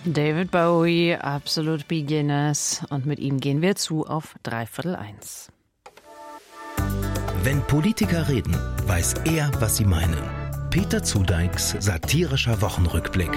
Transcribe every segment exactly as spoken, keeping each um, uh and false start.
David Bowie, Absolute Beginners. Und mit ihm gehen wir zu auf dreiviertel eins. Wenn Politiker reden, weiß er, was sie meinen. Peter Zudeiks satirischer Wochenrückblick.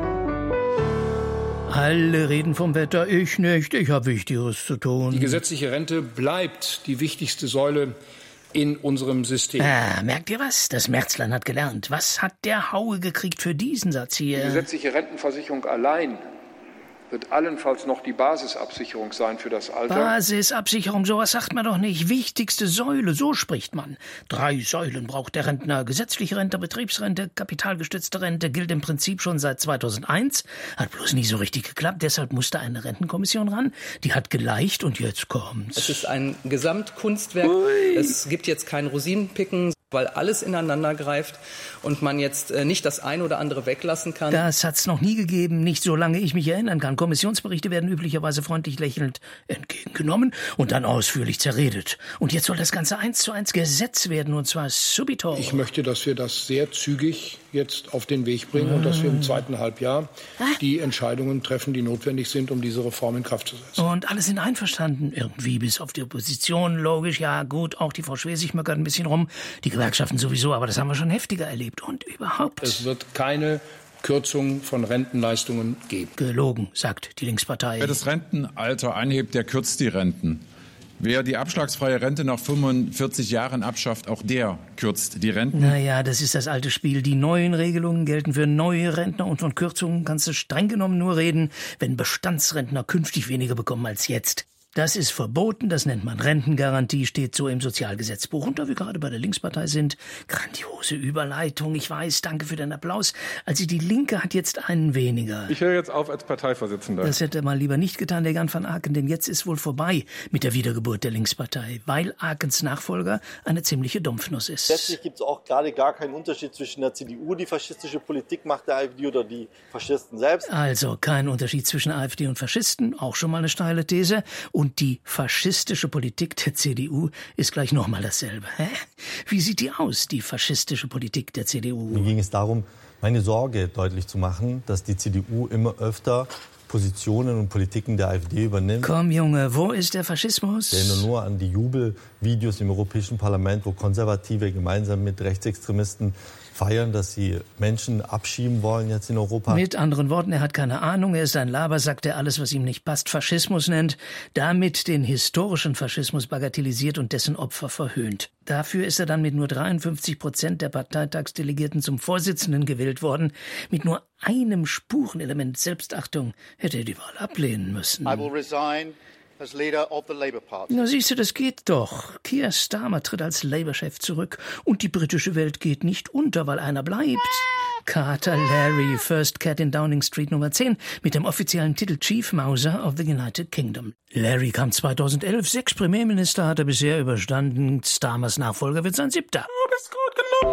Alle reden vom Wetter, ich nicht, ich habe Wichtigeres zu tun. Die gesetzliche Rente bleibt die wichtigste Säule in unserem System. Ah, merkt ihr was? Das Merzlein hat gelernt. Was hat der Haue gekriegt für diesen Satz hier? Die gesetzliche Rentenversicherung allein wird allenfalls noch die Basisabsicherung sein für das Alter. Basisabsicherung, sowas sagt man doch nicht. Wichtigste Säule, so spricht man. Drei Säulen braucht der Rentner. Gesetzliche Rente, Betriebsrente, kapitalgestützte Rente gilt im Prinzip schon seit zweitausendeins. Hat bloß nie so richtig geklappt. Deshalb musste eine Rentenkommission ran. Die hat geleicht und jetzt kommt's. Es ist ein Gesamtkunstwerk. Ui. Es gibt jetzt kein Rosinenpicken, weil alles ineinander greift und man jetzt äh, nicht das eine oder andere weglassen kann. Das hat's noch nie gegeben, nicht solange ich mich erinnern kann. Kommissionsberichte werden üblicherweise freundlich lächelnd entgegengenommen und dann ausführlich zerredet. Und jetzt soll das Ganze eins zu eins Gesetz werden, und zwar subito. Ich möchte, dass wir das sehr zügig jetzt auf den Weg bringen ah. und dass wir im zweiten Halbjahr ah. die Entscheidungen treffen, die notwendig sind, um diese Reform in Kraft zu setzen. Und alle sind einverstanden, irgendwie bis auf die Opposition, logisch, ja gut, auch die Frau Schwesig möckert ein bisschen rum, die Gewerkschaften sowieso, aber das haben wir schon heftiger erlebt. Und überhaupt. Es wird keine Kürzung von Rentenleistungen geben. Gelogen, sagt die Linkspartei. Wer das Rentenalter anhebt, der kürzt die Renten. Wer die abschlagsfreie Rente nach fünfundvierzig Jahren abschafft, auch der kürzt die Renten. Naja, das ist das alte Spiel. Die neuen Regelungen gelten für neue Rentner und von Kürzungen kannst du streng genommen nur reden, wenn Bestandsrentner künftig weniger bekommen als jetzt. Das ist verboten, das nennt man Rentengarantie, steht so im Sozialgesetzbuch. Und da wir gerade bei der Linkspartei sind, grandiose Überleitung, ich weiß, danke für den Applaus. Also die Linke hat jetzt einen weniger. Ich höre jetzt auf als Parteivorsitzender. Das hätte er mal lieber nicht getan, der Jan van Aken, denn jetzt ist wohl vorbei mit der Wiedergeburt der Linkspartei, weil Akens Nachfolger eine ziemliche Dumpfnuss ist. Letztlich gibt es auch gerade gar keinen Unterschied zwischen der C D U, die faschistische Politik macht, der AfD oder die Faschisten selbst. Also kein Unterschied zwischen AfD und Faschisten, auch schon mal eine steile These. Und die faschistische Politik der C D U ist gleich nochmal dasselbe. Hä? Wie sieht die aus, die faschistische Politik der C D U? Mir ging es darum, meine Sorge deutlich zu machen, dass die C D U immer öfter Positionen und Politiken der AfD übernimmt. Komm, Junge, wo ist der Faschismus? Ich erinnere nur an die Jubelvideos im Europäischen Parlament, wo Konservative gemeinsam mit Rechtsextremisten feiern, dass sie Menschen abschieben wollen jetzt in Europa. Mit anderen Worten, er hat keine Ahnung, er ist ein Labersack, der alles, was ihm nicht passt, Faschismus nennt, damit den historischen Faschismus bagatellisiert und dessen Opfer verhöhnt. Dafür ist er dann mit nur dreiundfünfzig Prozent der Parteitagsdelegierten zum Vorsitzenden gewählt worden. Mit nur einem Spurenelement Selbstachtung hätte er die Wahl ablehnen müssen. I will resign as leader of the Labour Party. Na siehst du, das geht doch. Keir Starmer tritt als Labour-Chef zurück und die britische Welt geht nicht unter, weil einer bleibt. Carter Larry, First Cat in Downing Street Nummer zehn, mit dem offiziellen Titel Chief Mouser of the United Kingdom. Larry kam zweitausendelf, sechs Premierminister hat er bisher überstanden. Starmers Nachfolger wird sein siebter. Du bist gut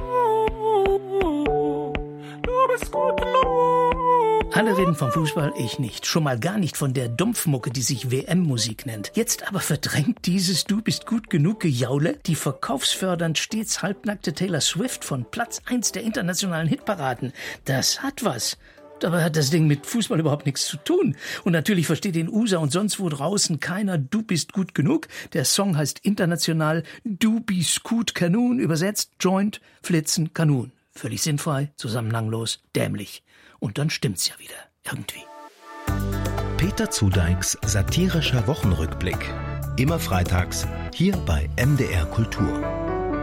genug. Du bist gut genug. Alle reden vom Fußball, ich nicht. Schon mal gar nicht von der Dumpfmucke, die sich W M-Musik nennt. Jetzt aber verdrängt dieses Du bist gut genug Gejaule die verkaufsfördernd stets halbnackte Taylor Swift von Platz eins der internationalen Hitparaden. Das hat was. Dabei hat das Ding mit Fußball überhaupt nichts zu tun. Und natürlich versteht in U S A und sonst wo draußen keiner Du bist gut genug. Der Song heißt international Du bist gut Kanun, übersetzt Joint, Flitzen, Kanun. Völlig sinnfrei, zusammenhanglos, dämlich. Und dann stimmt's ja wieder, irgendwie. Peter Zudeiks satirischer Wochenrückblick. Immer freitags, hier bei M D R Kultur.